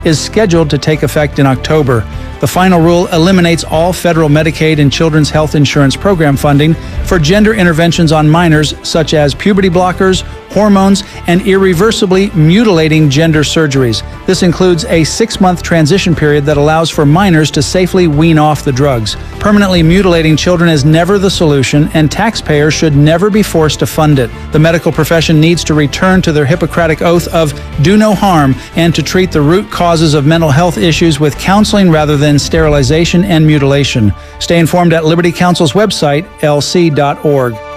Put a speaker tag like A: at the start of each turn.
A: is scheduled to take effect in October. The final rule eliminates all federal Medicaid and Children's Health Insurance Program funding for gender interventions on minors, such as puberty blockers, hormones, and irreversibly mutilating gender surgeries. This includes a 6-month transition period that allows for minors to safely wean off the drugs. Permanently mutilating children is never the solution, and taxpayers should never be forced to fund it. The medical profession needs to return to their Hippocratic oath of do no harm and to treat the root causes of mental health issues with counseling rather than sterilization and mutilation. Stay informed at Liberty Counsel's website, lc.org.